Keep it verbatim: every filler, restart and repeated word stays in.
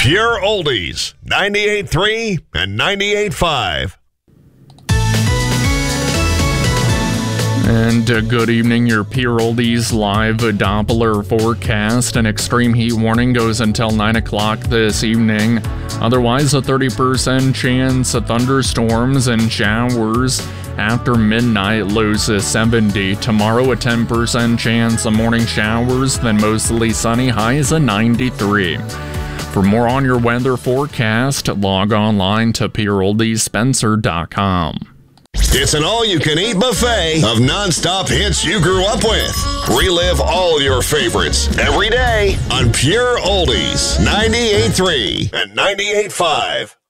Pure Oldies, ninety-eight point three and ninety-eight point five. And uh, good evening, your Pure Oldies live Doppler forecast. An extreme heat warning goes until nine o'clock this evening. Otherwise, a thirty percent chance of thunderstorms and showers. After midnight, lows to seventy. Tomorrow, a ten percent chance of morning showers, then mostly sunny, highs at ninety-three. For more on your weather forecast, log online to pure oldies spencer dot com. It's an all-you-can-eat buffet of nonstop hits you grew up with. Relive all your favorites every day on Pure Oldies, ninety-eight point three and ninety-eight point five.